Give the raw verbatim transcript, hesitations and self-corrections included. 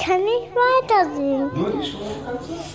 kann nicht weitersehen. Nur die Strophe kannst du?